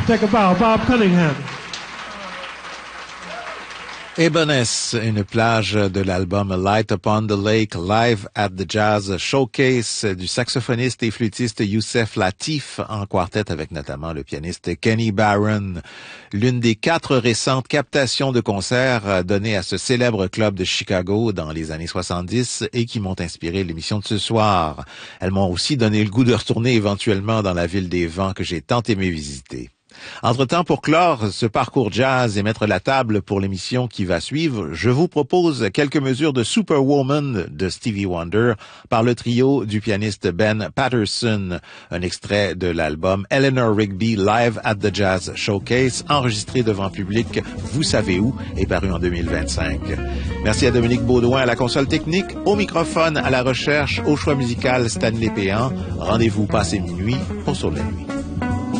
Take a bow, Bob Cunningham. Eboness, une plage de l'album Light Upon the Lake, live at the Jazz Showcase du saxophoniste et flûtiste Youssef Latif en quartet avec notamment le pianiste Kenny Barron. L'une des 4 récentes captations de concerts données à ce célèbre club de Chicago dans les années 70 et qui m'ont inspiré l'émission de ce soir. Elles m'ont aussi donné le goût de retourner éventuellement dans la ville des vents que j'ai tant aimé visiter. Entre-temps, pour clore ce parcours jazz et mettre la table pour l'émission qui va suivre, je vous propose quelques mesures de Superwoman de Stevie Wonder par le trio du pianiste Ben Patterson, un extrait de l'album Eleanor Rigby Live at the Jazz Showcase, enregistré devant public, vous savez où, et paru en 2025. Merci à Dominique Baudouin à la console technique, au microphone, à la recherche, au choix musical Stanley Péan. Rendez-vous passé minuit pour Sur la nuit.